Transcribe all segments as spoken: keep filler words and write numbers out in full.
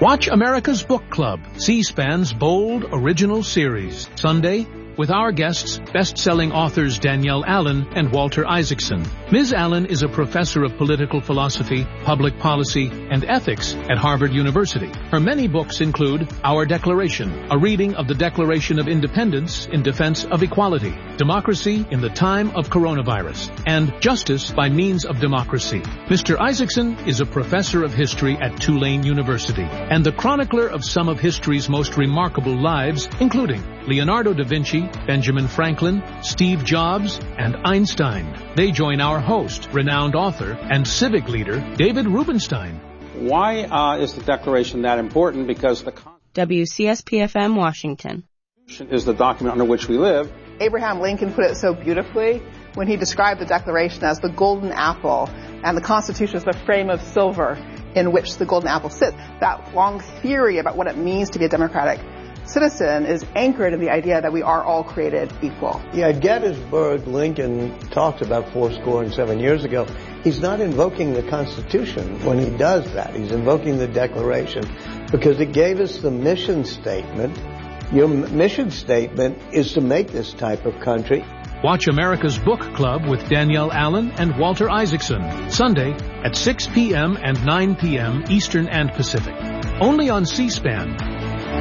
Watch America's Book Club, C-SPAN's bold original series. Sunday, with our guests, best-selling authors Danielle Allen and Walter Isaacson. Miz Allen is a professor of political philosophy, public policy, and ethics at Harvard University. Her many books include Our Declaration, a reading of the Declaration of Independence in Defense of Equality, Democracy in the Time of Coronavirus, and Justice by Means of Democracy. Mister Isaacson is a professor of history at Tulane University and the chronicler of some of history's most remarkable lives, including Leonardo da Vinci, Benjamin Franklin, Steve Jobs, and Einstein. They join our host, renowned author, and civic leader, David Rubenstein. Why uh, is the Declaration that important? Because the W C S P F M, Washington. Constitution is the document under which we live. Abraham Lincoln put it so beautifully when he described the Declaration as the golden apple and the Constitution as the frame of silver in which the golden apple sits. That long theory about what it means to be a democratic citizen is anchored in the idea that we are all created equal. Yeah, at Gettysburg, Lincoln talked about four score and seven years ago. He's not invoking the Constitution when he does that. He's invoking the Declaration because it gave us the mission statement. Your mission statement is to make this type of country. Watch America's Book Club with Danielle Allen and Walter Isaacson, Sunday at six p.m. and nine p.m. Eastern and Pacific. Only on C-SPAN.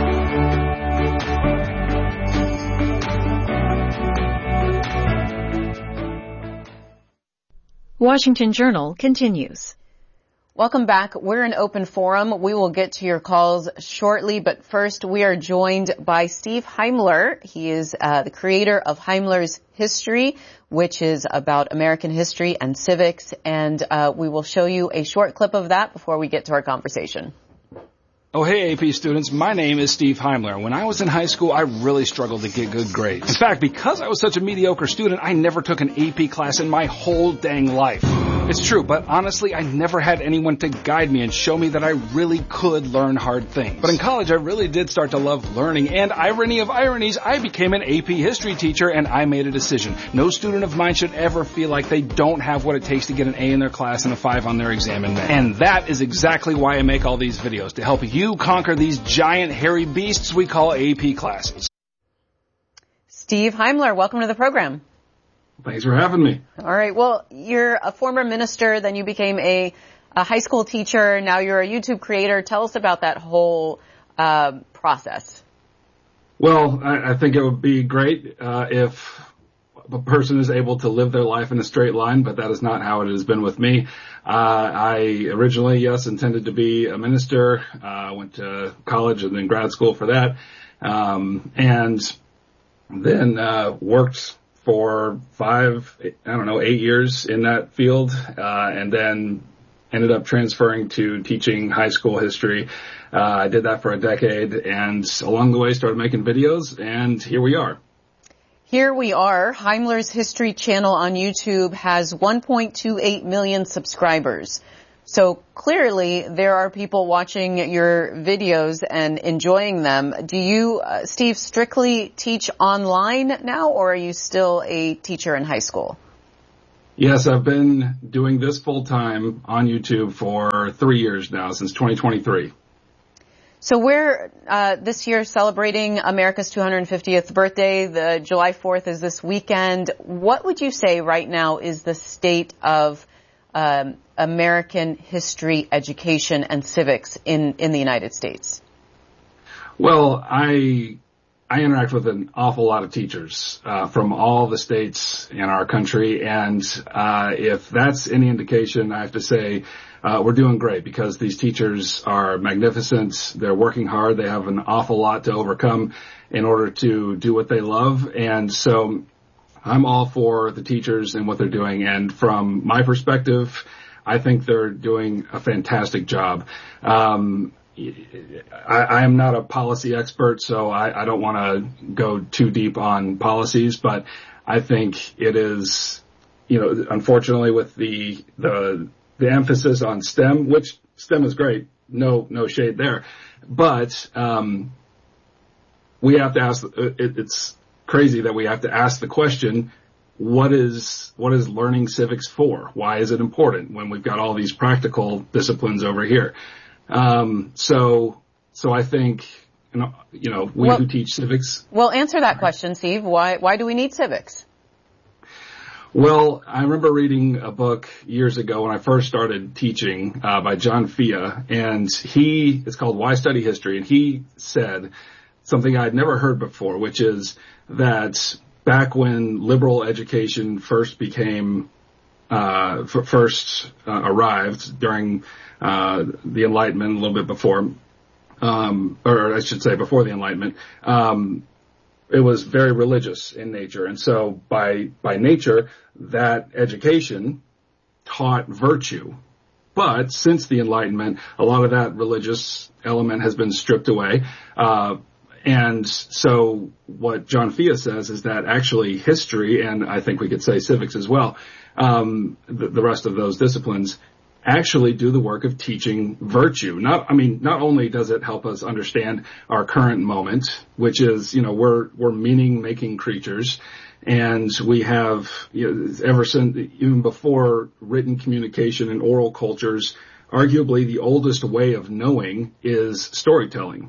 Washington Journal continues. Welcome back. We're an open forum. We will get to your calls shortly, but first we are joined by Steve Heimler. He is uh, the creator of Heimler's History, which is about American history and civics, and uh, we will show you a short clip of that before we get to our conversation. Oh, hey, A P students. My name is Steve Heimler. When I was in high school, I really struggled to get good grades. In fact, because I was such a mediocre student, I never took an A P class in my whole dang life. It's true, but honestly, I never had anyone to guide me and show me that I really could learn hard things. But in college, I really did start to love learning, and irony of ironies, I became an A P history teacher, and I made a decision. No student of mine should ever feel like they don't have what it takes to get an A in their class and a five on their exam in May. And that is exactly why I make all these videos, to help you You conquer these giant hairy beasts we call A P classes. Steve Heimler, welcome to the program. Thanks for having me. All right. Well, you're a former minister, then you became a, a high school teacher. Now you're a YouTube creator. Tell us about that whole uh, process. Well, I, I think it would be great uh, if a person is able to live their life in a straight line, but that is not how it has been with me. Uh, I originally, yes, intended to be a minister. I uh, went to college and then grad school for that. Um, and then, uh, worked for five, I don't know, eight years in that field. Uh, and then ended up transferring to teaching high school history. Uh, I did that for a decade and along the way started making videos, and here we are. Here we are. Heimler's History channel on YouTube has one point two eight million subscribers. So clearly there are people watching your videos and enjoying them. Do you, uh, Steve, strictly teach online now, or are you still a teacher in high school? Yes, I've been doing this full time on YouTube for three years now, since twenty twenty-three. So we're uh, this year celebrating America's two hundred fiftieth birthday. The July fourth is this weekend. What would you say right now is the state of um, American history, education, and civics in, in the United States? Well, I I interact with an awful lot of teachers uh, from all the states in our country, and uh, if that's any indication, I have to say uh, we're doing great, because these teachers are magnificent. They're working hard. They have an awful lot to overcome in order to do what they love, and so I'm all for the teachers and what they're doing. And from my perspective, I think they're doing a fantastic job. Um, I, I am not a policy expert, so I, I don't want to go too deep on policies, but I think it is, you know, unfortunately with the, the, the emphasis on STEM, which STEM is great, no, no shade there, but, um, we have to ask, it, it's crazy that we have to ask the question, what is, what is learning civics for? Why is it important when we've got all these practical disciplines over here? Um, so so I think, you know, you know we well, who teach civics. Well, answer that question, Steve. Why, why do we need civics? Well, I remember reading a book years ago when I first started teaching uh, by John Fia, and he, it's called Why Study History, and he said something I'd never heard before, which is that back when liberal education first became, uh, f- first uh, arrived during uh, the Enlightenment, a little bit before, um, or I should say before the Enlightenment, um, it was very religious in nature. And so by, by nature, that education taught virtue. But since the Enlightenment, a lot of that religious element has been stripped away. Uh, and so what John Fia says is that actually history, and I think we could say civics as well, um, the, the rest of those disciplines, actually do the work of teaching virtue. Not, I mean, not only does it help us understand our current moment, which is, you know, we're, we're meaning-making creatures, and we have, you know, ever since, even before written communication and oral cultures, arguably the oldest way of knowing is storytelling,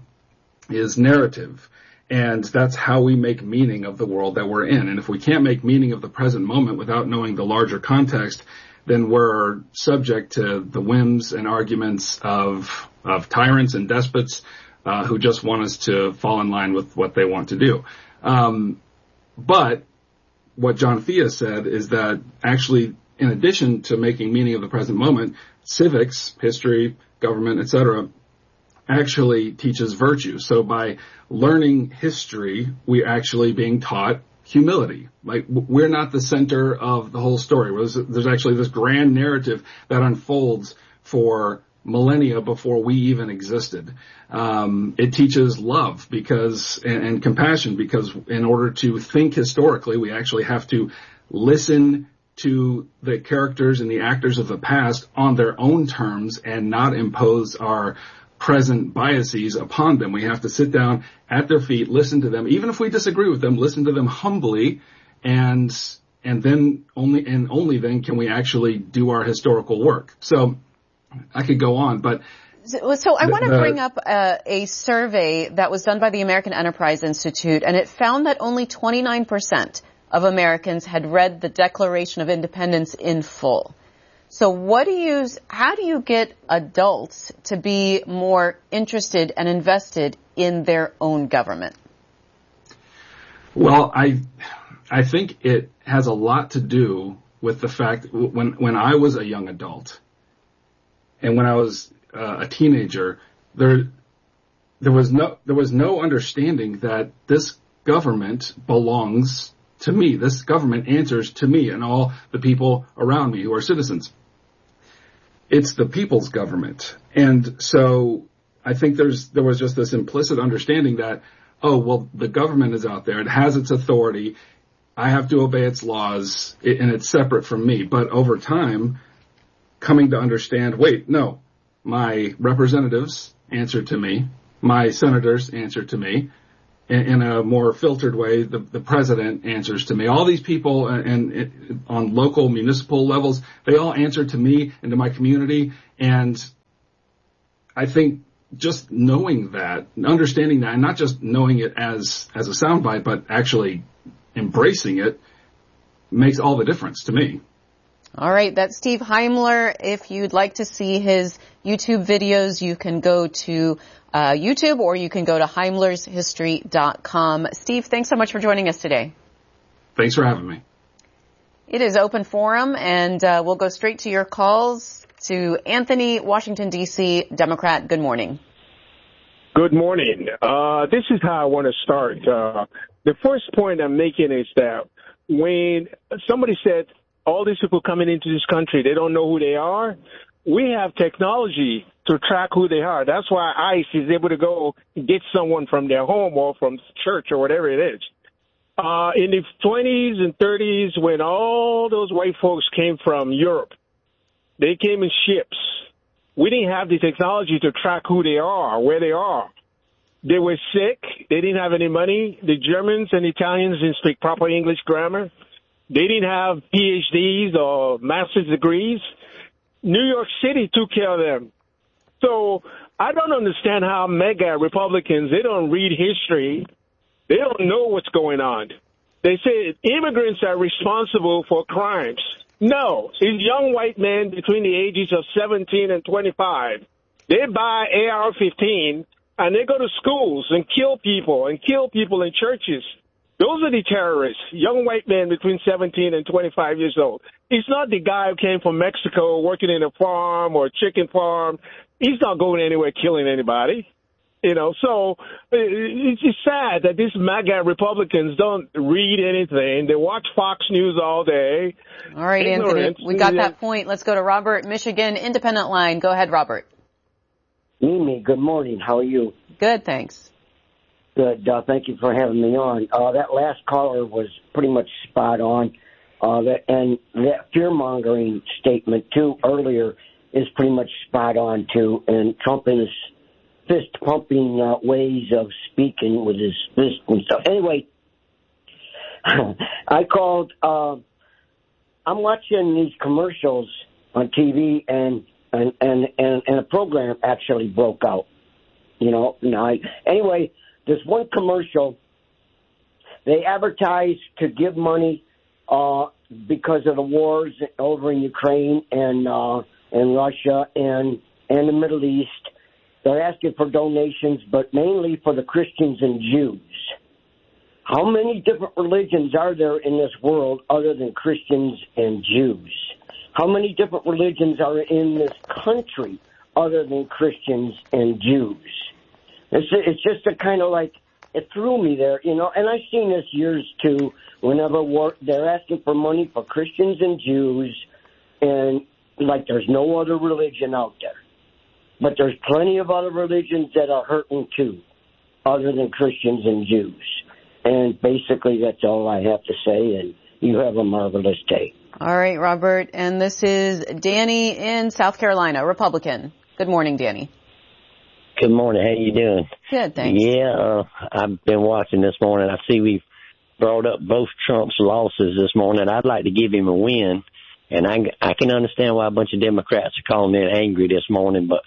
is narrative. And that's how we make meaning of the world that we're in. And if we can't make meaning of the present moment without knowing the larger context, then we're subject to the whims and arguments of of tyrants and despots uh, who just want us to fall in line with what they want to do. Um, but what John Fia said is that actually, in addition to making meaning of the present moment, civics, history, government, et cetera, actually teaches virtue. So by learning history, we're actually being taught humility. Like, we're not the center of the whole story. There's, there's actually this grand narrative that unfolds for millennia before we even existed. Um, it teaches love because, and, and compassion, because in order to think historically, we actually have to listen to the characters and the actors of the past on their own terms and not impose our present biases upon them. We have to sit down at their feet, listen to them, even if we disagree with them, listen to them humbly, and and then only and only then can we actually do our historical work. So I could go on, but so, so I want to bring up a, a survey that was done by the American Enterprise Institute, and it found that only twenty-nine percent of Americans had read the Declaration of Independence in full. So what do you, how do you get adults to be more interested and invested in their own government? Well, I, I think it has a lot to do with the fact when, when I was a young adult and when I was uh, a teenager, there, there was no, there was no understanding that this government belongs to me. This government answers to me and all the people around me who are citizens. It's the people's government. And so I think there's, there was just this implicit understanding that, oh, well, the government is out there. It has its authority. I have to obey its laws, and it's separate from me. But over time, coming to understand, wait, no, my representatives answer to me. My senators answer to me. In a more filtered way, the, the president answers to me. All these people and, and on local municipal levels, they all answer to me and to my community. And I think just knowing that, understanding that, and not just knowing it as, as a soundbite, but actually embracing it makes all the difference to me. All right, that's Steve Heimler. If you'd like to see his YouTube videos, you can go to uh, YouTube or you can go to Heimlers History dot com. Steve, thanks so much for joining us today. Thanks for having me. It is open forum, and uh, we'll go straight to your calls. To Anthony, Washington, D C, Democrat. Good morning. Good morning. Uh, this is how I want to start. Uh, the first point I'm making is that when somebody said, all these people coming into this country, they don't know who they are. We have technology to track who they are. That's why ICE is able to go get someone from their home or from church or whatever it is. Uh, in the twenties and thirties, when all those white folks came from Europe, they came in ships. We didn't have the technology to track who they are, where they are. They were sick. They didn't have any money. The Germans and Italians didn't speak proper English grammar. They didn't have P H Ds or master's degrees. New York City took care of them. So I don't understand how MAGA Republicans, they don't read history. They don't know what's going on. They say immigrants are responsible for crimes. No, it's young white men between the ages of seventeen and twenty-five. They buy A R fifteen and they go to schools and kill people and kill people in churches. Those are the terrorists, young white men between seventeen and twenty-five years old. It's not the guy who came from Mexico working in a farm or a chicken farm. He's not going anywhere killing anybody. You know, so it's just sad that these MAGA Republicans don't read anything. They watch Fox News all day. All right, Ignorant. Anthony, we got that point. Let's go to Robert, Michigan, Independent Line. Go ahead, Robert. Mimi, good morning. How are you? Good, thanks. Good. Uh, thank you for having me on. Uh, that last caller was pretty much spot on. Uh, that, and that fear-mongering statement, too, earlier is pretty much spot on, too. And Trump and his fist-pumping uh, ways of speaking with his fist and stuff. Anyway, I called, uh, I'm watching these commercials on T V, and, and, and, and, and a program actually broke out. You know, and I, anyway, there's one commercial. They advertise to give money uh, because of the wars over in Ukraine and uh, and Russia and, and the Middle East. They're asking for donations, but mainly for the Christians and Jews. How many different religions are there in this world other than Christians and Jews? How many different religions are in this country other than Christians and Jews? It's, it's just a kind of like, it threw me there, you know, and I've seen this years too, whenever war, they're asking for money for Christians and Jews, and like there's no other religion out there. But there's plenty of other religions that are hurting too, other than Christians and Jews. And basically that's all I have to say, and you have a marvelous day. All right, Robert, and this is Danny in South Carolina, Republican. Good morning, Danny. Good morning. How you doing? Good, thanks. Yeah, uh, I've been watching this morning. I see we've brought up both Trump's losses this morning. I'd like to give him a win, and I, I can understand why a bunch of Democrats are calling in angry this morning, but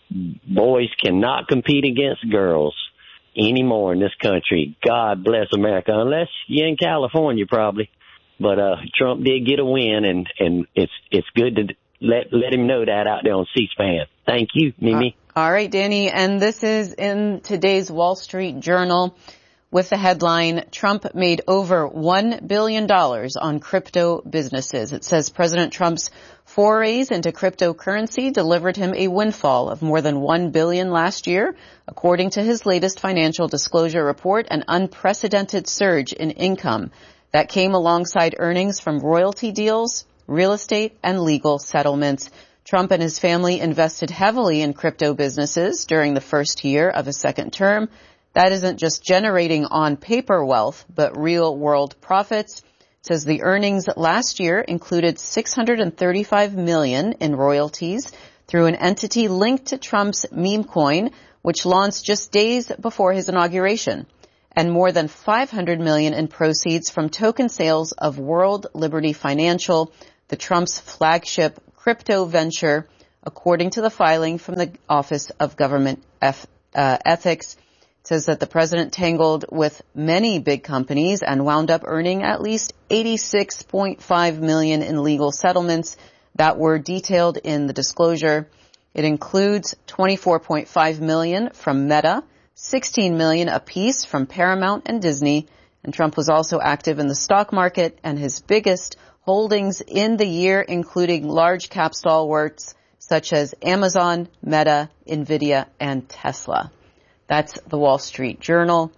boys cannot compete against girls anymore in this country. God bless America, unless you're in California probably. But uh, Trump did get a win, and, and it's it's good to let let him know that out there on C-SPAN. Thank you, Mimi. Uh, all right, Danny, and this is in today's Wall Street Journal with the headline, Trump made over one billion dollars on crypto businesses. It says President Trump's forays into cryptocurrency delivered him a windfall of more than one billion dollars last year, according to his latest financial disclosure report, an unprecedented surge in income that came alongside earnings from royalty deals, real estate, and legal settlements. Trump and his family invested heavily in crypto businesses during the first year of his second term. That isn't just generating on-paper wealth, but real-world profits. It says the earnings last year included six hundred thirty-five million dollars in royalties through an entity linked to Trump's meme coin, which launched just days before his inauguration, and more than five hundred million dollars in proceeds from token sales of World Liberty Financial, the Trump's flagship crypto venture, according to the filing from the Office of Government F, uh, Ethics. It says that the president tangled with many big companies and wound up earning at least eighty-six point five million dollars in legal settlements that were detailed in the disclosure. It includes twenty-four point five million dollars from Meta, sixteen million dollars apiece from Paramount and Disney, and Trump was also active in the stock market, and his biggest holdings in the year, including large cap stalwarts such as Amazon, Meta, Nvidia, and Tesla. That's the Wall Street Journal.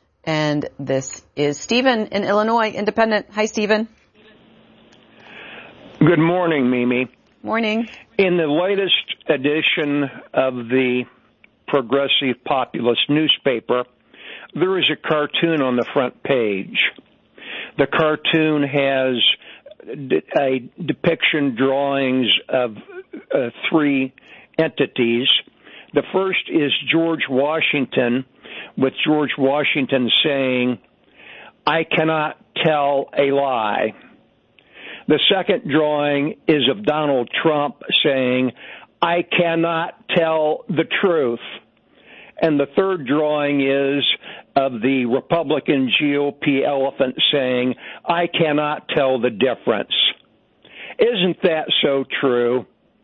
And this is Stephen in Illinois, Independent. Hi, Stephen. Good morning, Mimi. Morning. In the latest edition of the Progressive Populist newspaper, there is a cartoon on the front page. The cartoon has a depiction drawings of uh, three entities. The first is George Washington, with George Washington saying, "I cannot tell a lie." The second drawing is of Donald Trump saying, I cannot tell the truth. And the third drawing is of the Republican G O P elephant saying, I cannot tell the difference. Isn't that so true?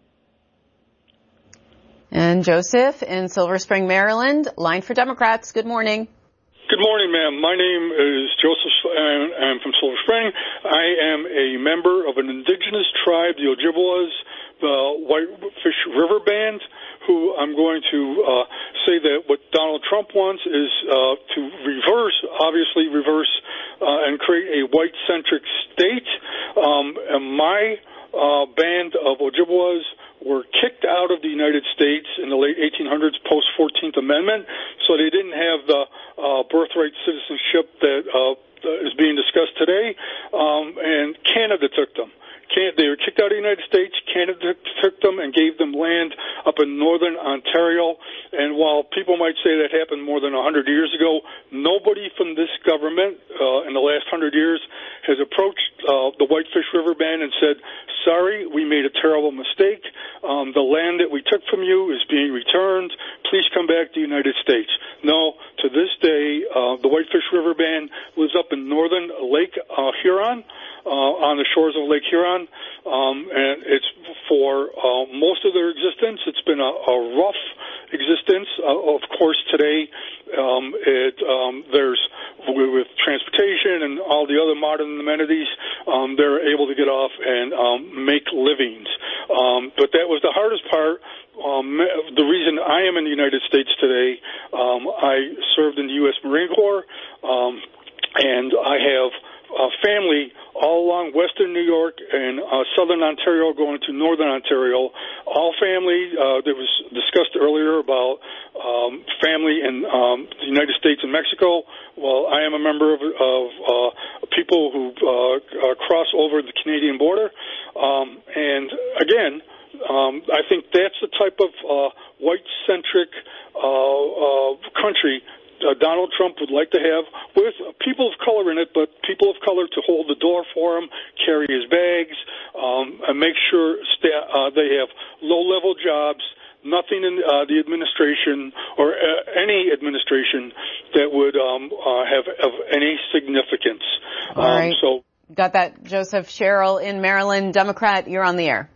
And Joseph in Silver Spring, Maryland, line for Democrats. Good morning. Good morning, ma'am. My name is Joseph, and I'm from Silver Spring. I am a member of an indigenous tribe, the Ojibwas, the Whitefish River Band, who I'm going to uh, say that what Donald Trump wants is uh, to reverse, obviously reverse, uh, and create a white-centric state. Um, and my uh, band of Ojibwas were kicked out of the United States in the late eighteen hundreds post fourteenth Amendment, so they didn't have the uh, birthright citizenship that uh, is being discussed today, um, and Canada took them. Can- they were kicked out of the United States. Canada took them and gave them land up in northern Ontario. And while people might say that happened more than one hundred years ago, nobody from this government uh, in the last one hundred years has approached uh, the Whitefish River Band and said, sorry, we made a terrible mistake. Um, the land that we took from you is being returned. Please come back to the United States. No, to this day, uh, the Whitefish River Band lives up in northern Lake uh, Huron. Uh, on the shores of Lake Huron, um, and it's for uh, most of their existence. It's been a, a rough existence. Uh, of course, today um, it um, there's with transportation and all the other modern amenities, um, they're able to get off and um, make livings. Um, but that was the hardest part. Um, the reason I am in the United States today, um, I served in the U S Marine Corps, um, and I have a family all along western New York and uh, southern Ontario going to northern Ontario. All family, uh, that was discussed earlier about um, family in um, the United States and Mexico. Well, I am a member of, of uh, people who uh, uh, cross over the Canadian border. Um, and again, um, I think that's the type of uh, white-centric uh, uh, country Uh, Donald Trump would like to have with people of color in it, but people of color to hold the door for him, carry his bags, um, and make sure sta- uh, they have low-level jobs, nothing in uh, the administration or uh, any administration that would um, uh, have of any significance. All um, right. So, got that, Joseph. Cheryl in Maryland, Democrat, you're on the air.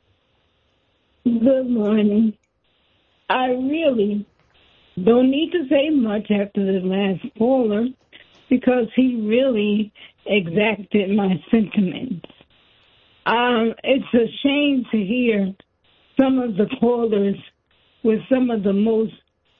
Good morning. I really don't need to say much after the last caller because he really exacted my sentiments. Um, it's a shame to hear some of the callers with some of the most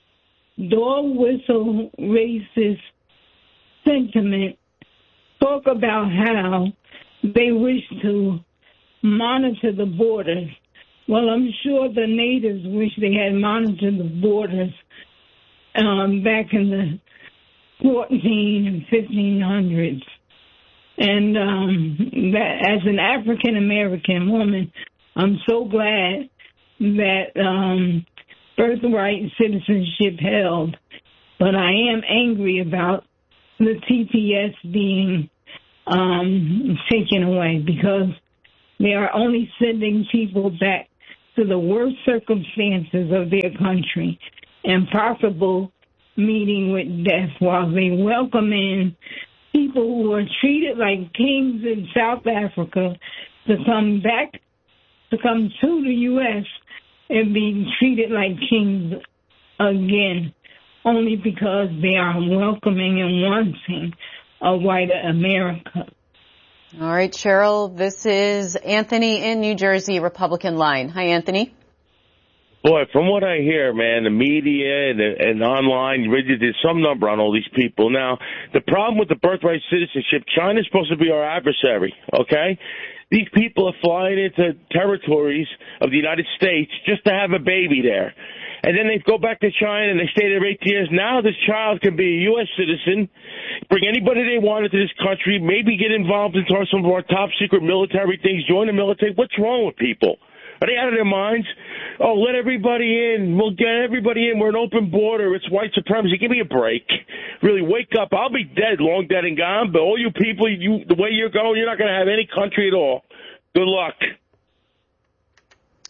dog whistle racist sentiment talk about how they wish to monitor the borders. Well, I'm sure the natives wish they had monitored the borders Um, back in the fourteen and fifteen hundreds. And um, that, as an African-American woman, I'm so glad that um, birthright citizenship held. But I am angry about the T P S being um, taken away because they are only sending people back to the worst circumstances of their country and possible meeting with death while they welcome in people who are treated like kings in South Africa to come back, to come to the U S and be treated like kings again, only because they are welcoming and wanting a whiter America. All right, Cheryl, this is Anthony in New Jersey, Republican line. Hi, Anthony. Boy, from what I hear, man, the media and, and online, there's some number on all these people. Now, the problem with the birthright citizenship, China's supposed to be our adversary, okay? These people are flying into territories of the United States just to have a baby there. And then they go back to China and they stay there eight years. Now this child can be a U S citizen, bring anybody they want into this country, maybe get involved in some of our top secret military things, join the military. What's wrong with people? Are they out of their minds? Oh, let everybody in. We'll get everybody in. We're an open border. It's white supremacy. Give me a break. Really, wake up. I'll be dead, long dead and gone, but all you people, you the way you're going, you're not going to have any country at all. Good luck.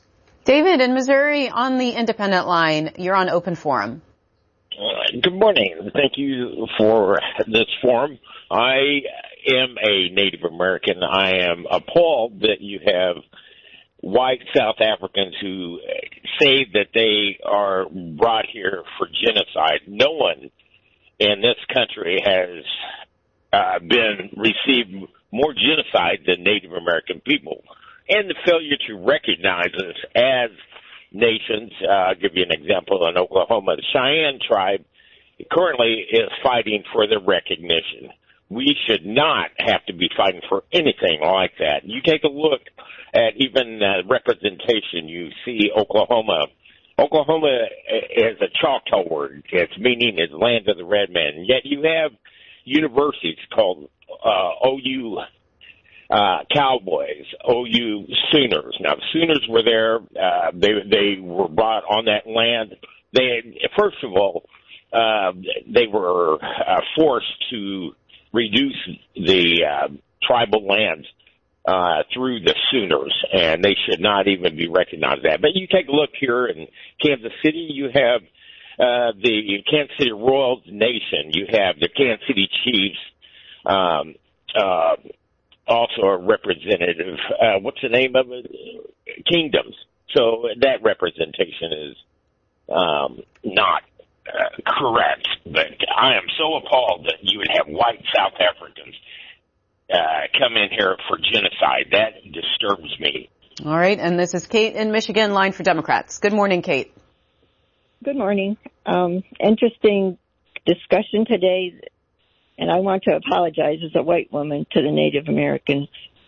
David in Missouri on the independent line. You're on Open Forum. Uh, good morning. Thank you for this forum. I am a Native American. I am appalled that you have white South Africans who say that they are brought here for genocide. No one in this country has uh, been received more genocide than Native American people. And the failure to recognize us as nations. Uh, I'll give you an example. In Oklahoma, the Cheyenne tribe currently is fighting for the recognition. We should not have to be fighting for anything like that. You take a look at even uh, representation. You see Oklahoma. Oklahoma is a Choctaw word. Its meaning is land of the red man. Yet you have universities called uh, O U Uh, Cowboys, O U Sooners. Now, the Sooners were there. Uh, they they were brought on that land. They first of all, uh, they were uh, forced to reduce the uh, tribal lands uh, through the Sooners, and they should not even be recognized that. But you take a look here in Kansas City. You have uh, the Kansas City Royals Nation. You have the Kansas City Chiefs. Um, uh, Also a representative, uh, what's the name of it? Kingdoms. So that representation is um, not uh, correct. But I am so appalled that you would have white South Africans uh, come in here for genocide. That disturbs me. All right, and this is Kate in Michigan, line for Democrats. Good morning, Kate. Good morning. Um, interesting discussion today. And I want to apologize as a white woman to the Native Americans.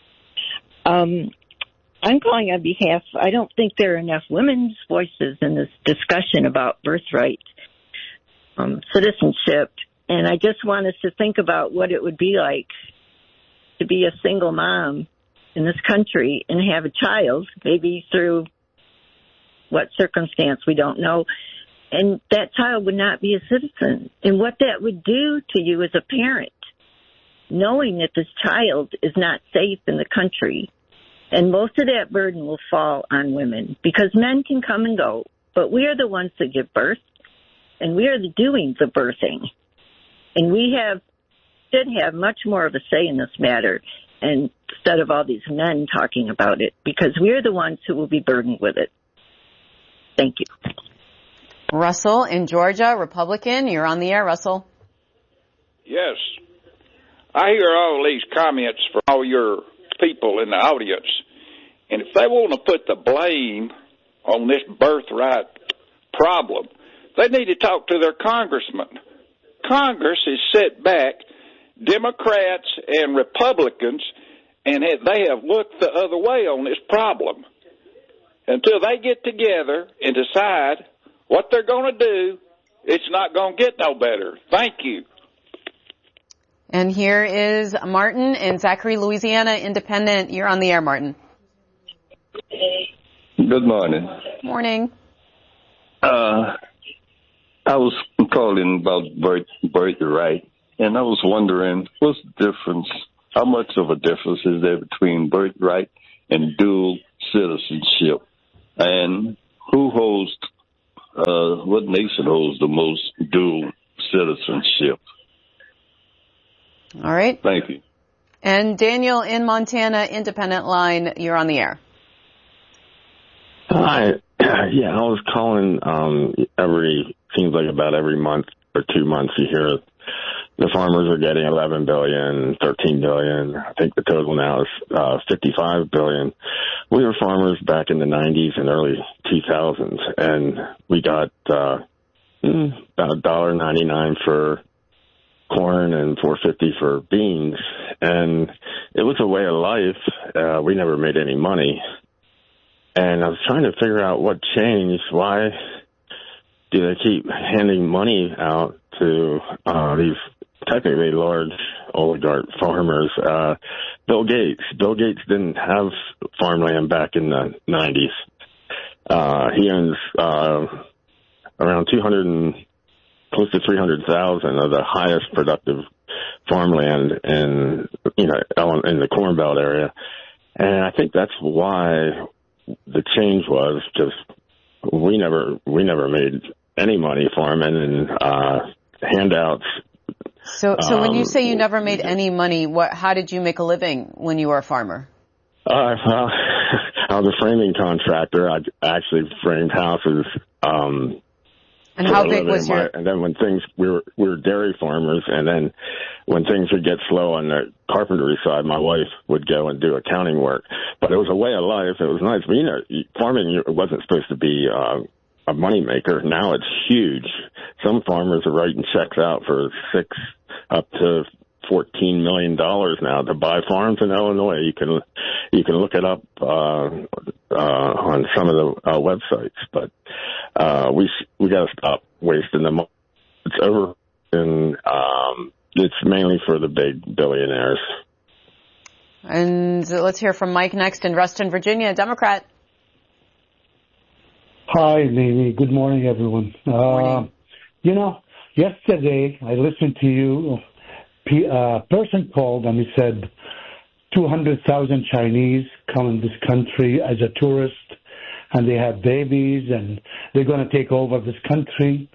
Um, I'm calling on behalf, I don't think there are enough women's voices in this discussion about birthright um, citizenship. And I just want us to think about what it would be like to be a single mom in this country and have a child, maybe through what circumstance we don't know. And that child would not be a citizen. And what that would do to you as a parent, knowing that this child is not safe in the country. And most of that burden will fall on women because men can come and go, but we are the ones that give birth and we are the doing the birthing. And we have, should have much more of a say in this matter and instead of all these men talking about it because we are the ones who will be burdened with it. Thank you. Russell in Georgia, Republican. You're on the air, Russell. Yes. I hear all these comments from all your people in the audience, and if they want to put the blame on this birthright problem, they need to talk to their congressman. Congress is set back, Democrats and Republicans, and they have looked the other way on this problem. Until they get together and decide what they're going to do, it's not going to get no better. Thank you. And here is Martin in Zachary, Louisiana, Independent. You're on the air, Martin. Good morning. Morning. Uh, I was calling about birth, birthright, and I was wondering what's the difference, how much of a difference is there between birthright and dual citizenship? And who holds Uh, what nation holds the most dual citizenship? All right. Thank you. And Daniel in Montana, Independent line, you're on the air. Hi. Yeah, I was calling um, every, seems like about every month or two months you hear the farmers are getting eleven billion dollars, thirteen billion dollars. I think the total now is uh, fifty-five billion dollars. We were farmers back in the nineties and early two thousands, and we got uh, about one dollar ninety-nine for corn and four fifty for beans, and it was a way of life. Uh, we never made any money, and I was trying to figure out what changed. Why do they keep handing money out to uh, these technically large oligarch farmers? Uh, Bill Gates. Bill Gates didn't have farmland back in the nineties. Uh, he owns uh, around two hundred and close to three hundred thousand of the highest productive farmland in, you know, in the Corn Belt area. And I think that's why the change was just we never we never made any money farming and uh, handouts. So, so when you Um, say you never made any money, what? How did you make a living when you were a farmer? Uh, well, I was a framing contractor. I actually framed houses. Um, And for how a big living. was your? My- And then when things we were we were dairy farmers, and then when things would get slow on the carpentry side, my wife would go and do accounting work. But it was a way of life. It was nice. But you know, farming wasn't supposed to be uh, a money maker. Now it's huge. Some farmers are writing checks out for six up to fourteen million dollars now to buy farms in Illinois. You can you can look it up uh, uh, on some of the uh, websites. But uh, we we got to stop wasting the money. It's over, and um, it's mainly for the big billionaires. And let's hear from Mike next in Reston, Virginia, Democrat. Hi, Mimi. Good morning, everyone. Uh, you know, yesterday I listened to you. A person called and he said two hundred thousand Chinese come in this country as a tourist, and they have babies, and they're going to take over this country.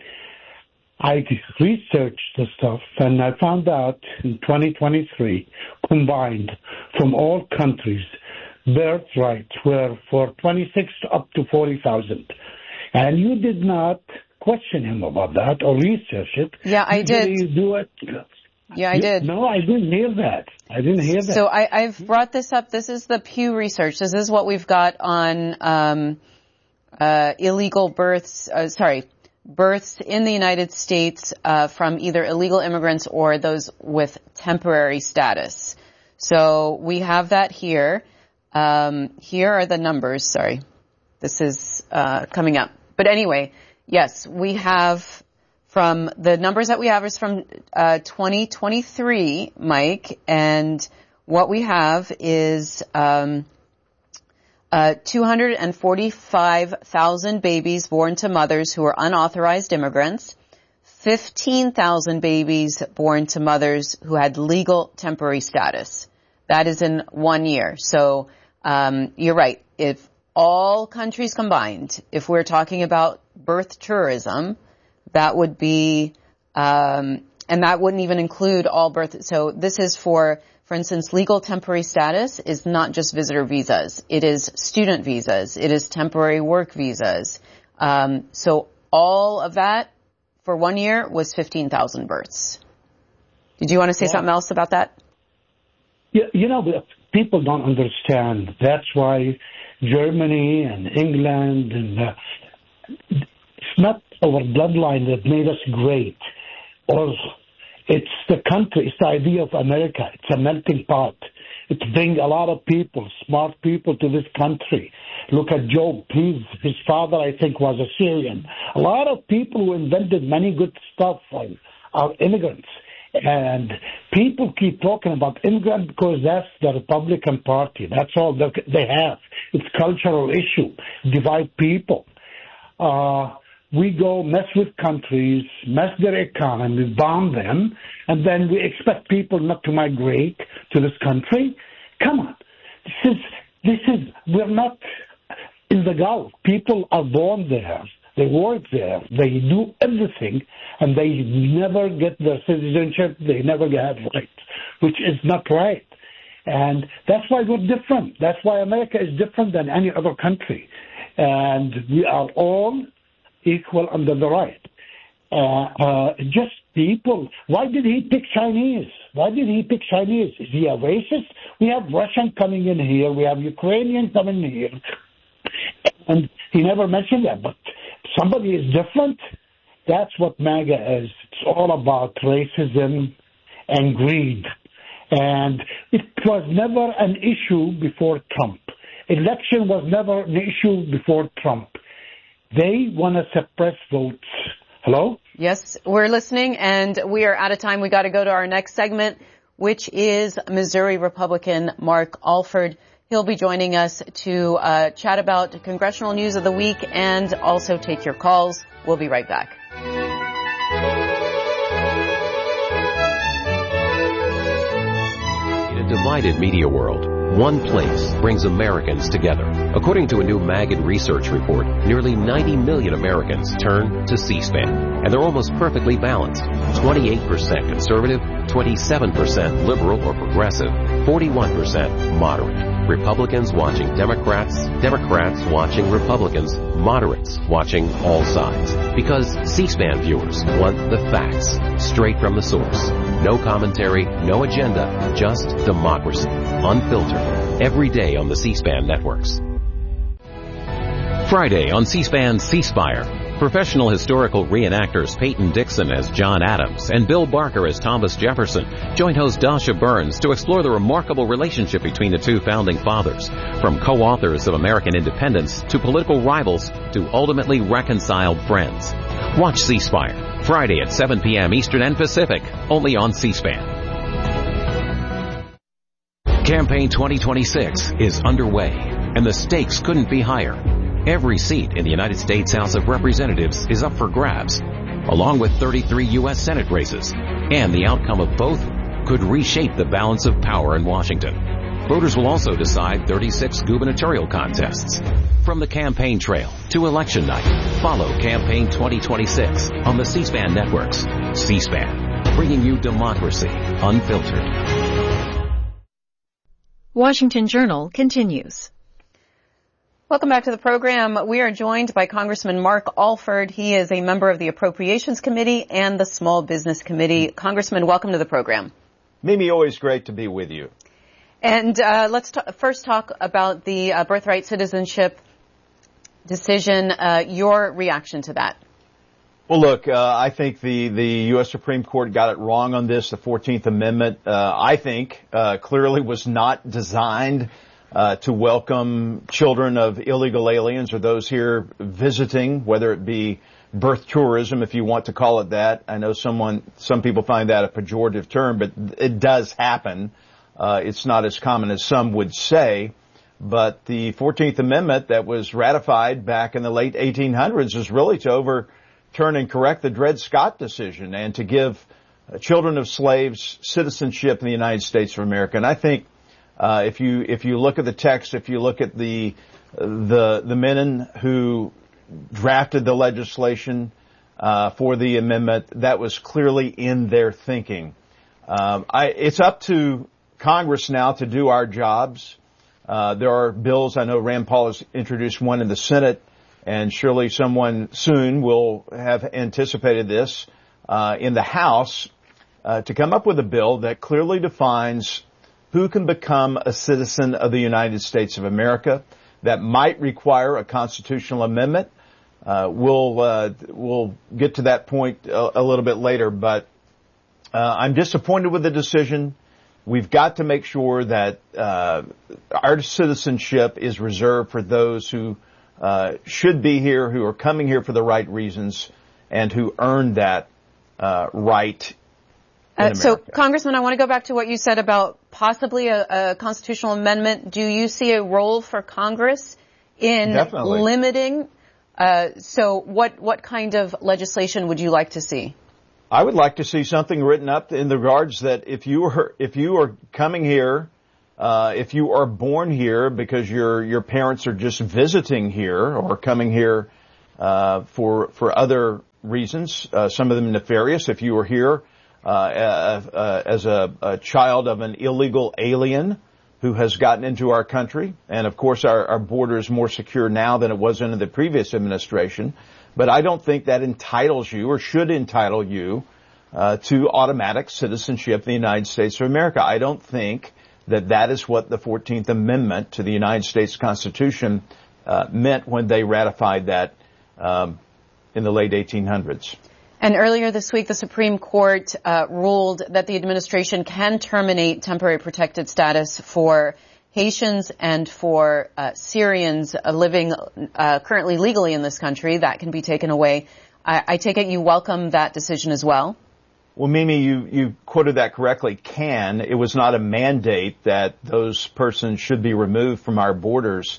I researched the stuff, and I found out in twenty twenty-three, combined from all countries, birth rights were for twenty-six up to forty thousand. And you did not question him about that or research it. Yeah, I did. You do it. Yeah, I You- did. No, I didn't hear that. I didn't hear that. So I, I've brought this up. This is the Pew Research. This is what we've got on um, uh, illegal births. Uh, sorry, births in the United States uh, from either illegal immigrants or those with temporary status. So we have that here. Um, here are the numbers. Sorry, this is uh, coming up. But anyway, yes, we have. From the numbers that we have is from uh, twenty twenty-three, Mike, and what we have is um, uh, two hundred forty-five thousand babies born to mothers who are unauthorized immigrants, fifteen thousand babies born to mothers who had legal temporary status. That is in one year. So um, you're right. If all countries combined, if we're talking about birth tourism, that would be, um, and that wouldn't even include all birth. So this is for, for instance, legal temporary status is not just visitor visas. It is student visas. It is temporary work visas. Um, so all of that for one year was fifteen thousand births. Did you want to say Yeah. something else about that? Yeah, you know, people don't understand. That's why Germany and England and uh, it's not our bloodline that made us great, or it's the country, it's the idea of America. It's a melting pot. It brings a lot of people, smart people to this country. Look at Job. He's, his father, I think, was a Syrian. A lot of people who invented many good stuff are, are immigrants. And people keep talking about immigrants because that's the Republican Party. That's all they have. It's a cultural issue. Divide people. Uh, we go mess with countries, mess their economy, bomb them, and then we expect people not to migrate to this country. Come on. This is, this is, we're not in the Gulf. People are born there. They work there. They do everything, and they never get their citizenship. They never have rights, which is not right. And that's why we're different. That's why America is different than any other country. And we are all equal under the right. Uh, uh, just people. Why did he pick Chinese? Why did he pick Chinese? Is he a racist? We have Russian coming in here. We have Ukrainian coming in here. And he never mentioned that. But somebody is different. That's what MAGA is. It's all about racism and greed. And it was never an issue before Trump. Election was never an issue before Trump. They want to suppress votes. Hello? Yes, we're listening, and we are out of time. We got to go to our next segment, which is Missouri Republican Mark Alford. He'll be joining us to uh, chat about congressional news of the week and also take your calls. We'll be right back. In a divided media world, one place brings Americans together. According to a new Magid research report, nearly ninety million Americans turn to C-SPAN, and they're almost perfectly balanced. twenty-eight percent conservative, twenty-seven percent liberal or progressive, forty-one percent moderate. Republicans watching Democrats, Democrats watching Republicans, moderates watching all sides. Because C-SPAN viewers want the facts, straight from the source. No commentary, no agenda, just democracy. Unfiltered. Every day on the C-SPAN networks. Friday on C-SPAN C-Spire. Professional historical reenactors Peyton Dixon as John Adams and Bill Barker as Thomas Jefferson join host Dasha Burns to explore the remarkable relationship between the two founding fathers, from co-authors of American independence to political rivals to ultimately reconciled friends. Watch C-Spire, Friday at seven p.m. Eastern and Pacific, only on C-SPAN. Campaign twenty twenty-six is underway, and the stakes couldn't be higher. Every seat in the United States House of Representatives is up for grabs, along with thirty-three U S Senate races, and the outcome of both could reshape the balance of power in Washington. Voters will also decide thirty-six gubernatorial contests. From the campaign trail to election night, follow Campaign twenty twenty-six on the C-SPAN networks. C-SPAN, bringing you democracy unfiltered. Washington Journal continues. Welcome back to the program. We are joined by Congressman Mark Alford. He is a member of the Appropriations Committee and the Small Business Committee. Congressman, welcome to the program. Mimi, always great to be with you. And uh, let's t- first talk about the uh, birthright citizenship decision. Uh, your reaction to that? Well, look, uh, I think the, the U S Supreme Court got it wrong on this. The fourteenth Amendment, uh, I think, uh, clearly was not designed Uh, to welcome children of illegal aliens or those here visiting, whether it be birth tourism, if you want to call it that. I know someone, some people find that a pejorative term, but it does happen. Uh, it's not as common as some would say. But the fourteenth Amendment that was ratified back in the late eighteen hundreds is really to overturn and correct the Dred Scott decision and to give uh, children of slaves citizenship in the United States of America. And I think Uh, if you, if you look at the text, if you look at the, the, the men who drafted the legislation, uh, for the amendment, that was clearly in their thinking. Um, I, it's up to Congress now to do our jobs. Uh, there are bills. I know Rand Paul has introduced one in the Senate, and surely someone soon will have anticipated this, uh, in the House, uh, to come up with a bill that clearly defines who can become a citizen of the United States of America. That might require a constitutional amendment. Uh, we'll, uh, we'll get to that point a, a little bit later, but, uh, I'm disappointed with the decision. We've got to make sure that, uh, our citizenship is reserved for those who, uh, should be here, who are coming here for the right reasons, and who earned that, uh, right. Uh, so, Congressman, I want to go back to what you said about possibly a, a constitutional amendment. Do you see a role for Congress in Definitely. limiting? Uh, so, what what kind of legislation would you like to see? I would like to see something written up in the regards that if you are if you are coming here, uh, if you are born here because your your parents are just visiting here or coming here uh, for for other reasons, uh, some of them nefarious. If you are here Uh, uh, uh, as a, a child of an illegal alien who has gotten into our country. And of course our, our border is more secure now than it was under the previous administration. But I don't think that entitles you or should entitle you uh, to automatic citizenship in the United States of America. I don't think that that is what the fourteenth Amendment to the United States Constitution uh, meant when they ratified that um, in the late eighteen hundreds. And earlier this week, the Supreme Court uh, ruled that the administration can terminate temporary protected status for Haitians and for uh, Syrians uh, living uh, currently legally in this country. That can be taken away. I, I take it you welcome that decision as well? Well, Mimi, you, you quoted that correctly. Can. It was not a mandate that those persons should be removed from our borders.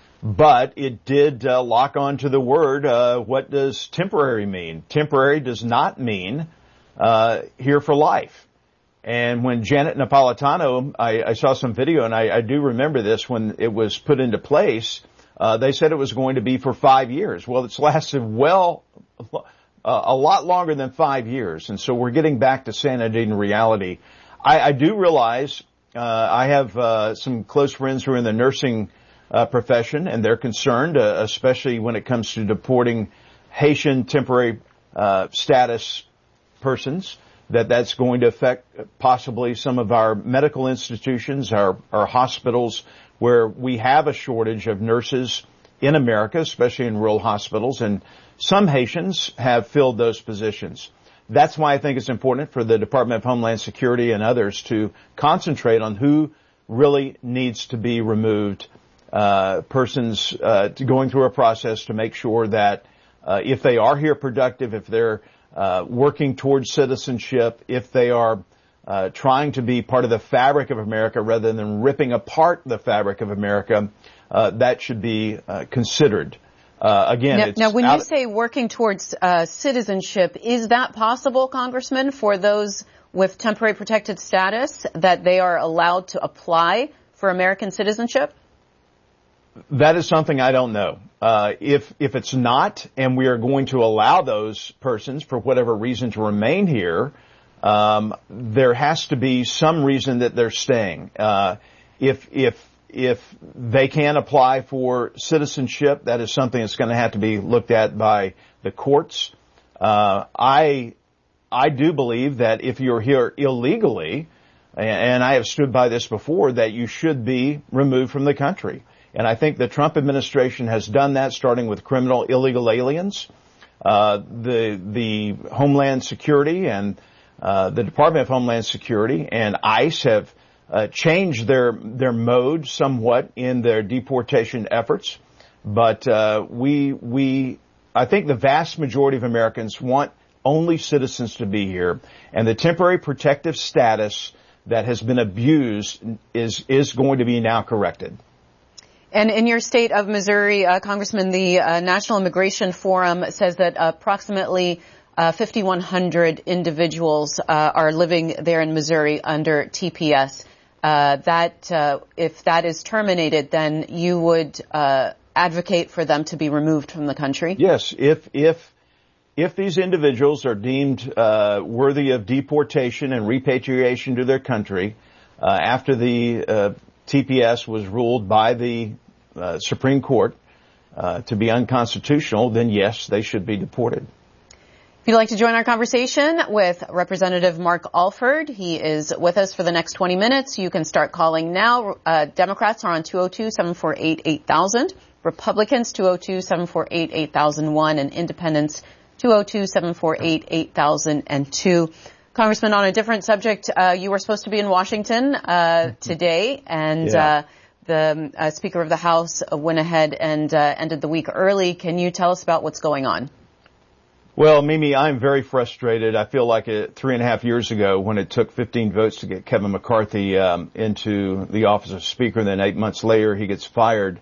But it did uh, lock on to the word, uh, what does temporary mean? Temporary does not mean uh, here for life. And when Janet Napolitano, I, I saw some video, and I, I do remember this when it was put into place, uh, they said it was going to be for five years. Well, it's lasted well, uh, a lot longer than five years. And so we're getting back to sanity and reality. I, I do realize, uh, I have, uh, some close friends who are in the nursing, uh, profession, and they're concerned, uh, especially when it comes to deporting Haitian temporary, uh, status persons, that that's going to affect possibly some of our medical institutions, our, our hospitals, where we have a shortage of nurses in America, especially in rural hospitals, and some Haitians have filled those positions. That's why I think it's important for the Department of Homeland Security and others to concentrate on who really needs to be removed, uh, persons, uh, to going through a process to make sure that, uh, if they are here productive, if they're Uh, working towards citizenship, if they are uh, trying to be part of the fabric of America rather than ripping apart the fabric of America, uh, that should be uh, considered. Uh, again, now, it's now when out- you say working towards uh, citizenship, is that possible, Congressman, for those with temporary protected status, that they are allowed to apply for American citizenship? That is something I don't know. Uh, if, if it's not, and we are going to allow those persons, for whatever reason, to remain here, um, there has to be some reason that they're staying. Uh, if, if, if they can apply for citizenship, that is something that's going to have to be looked at by the courts. Uh, I, I do believe that if you're here illegally, and I have stood by this before, that you should be removed from the country. And I think the Trump administration has done that, starting with criminal illegal aliens. Uh, the, the Homeland Security and, uh, the Department of Homeland Security and ICE have, uh, changed their, their mode somewhat in their deportation efforts. But, uh, we, we, I think the vast majority of Americans want only citizens to be here. And the temporary protective status that has been abused is, is going to be now corrected. And in your state of Missouri, uh, Congressman, the uh, National Immigration Forum says that approximately uh, fifty-one hundred individuals uh, are living there in Missouri under T P S. Uh, that, uh, if that is terminated, then you would uh, advocate for them to be removed from the country? Yes, if if if these individuals are deemed uh, worthy of deportation and repatriation to their country, uh, after the uh, T P S was ruled by the Uh, Supreme Court uh, to be unconstitutional, then yes, they should be deported. If you'd like to join our conversation with Representative Mark Alford, he is with us for the next twenty minutes. You can start calling now. Uh, Democrats are on two oh two, seven four eight, eight thousand. Republicans, two oh two, seven four eight, eight thousand one. And Independents, two oh two, seven four eight, eight thousand two. Congressman, on a different subject, uh, you were supposed to be in Washington uh, today, and yeah. uh, the uh, Speaker of the House went ahead and uh, ended the week early. Can you tell us about what's going on? Well, Mimi, I'm very frustrated. I feel like it, three and a half years ago when it took fifteen votes to get Kevin McCarthy um, into the office of Speaker, and then eight months later he gets fired.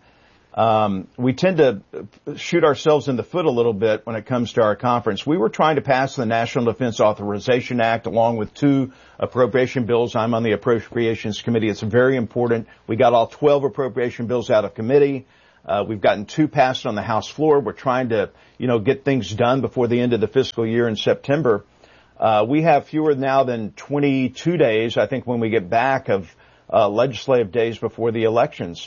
Um, we tend to shoot ourselves in the foot a little bit when it comes to our conference. We were trying to pass the National Defense Authorization Act along with two appropriation bills. I'm on the Appropriations Committee. It's very important. We got all twelve appropriation bills out of committee. Uh, we've gotten two passed on the House floor. We're trying to, you know, get things done before the end of the fiscal year in September. Uh, we have fewer now than twenty-two days, I think, when we get back of uh, legislative days before the elections.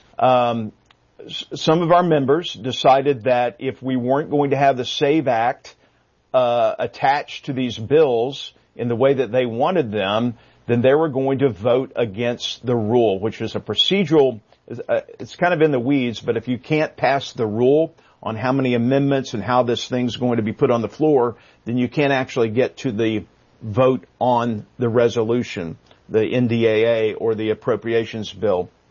Um, Some of our members decided that if we weren't going to have the SAVE Act uh, attached to these bills in the way that they wanted them, then they were going to vote against the rule, which is a procedural, uh, it's kind of in the weeds, but if you can't pass the rule on how many amendments and how this thing's going to be put on the floor, then you can't actually get to the vote on the resolution, the N D A A or the appropriations bill.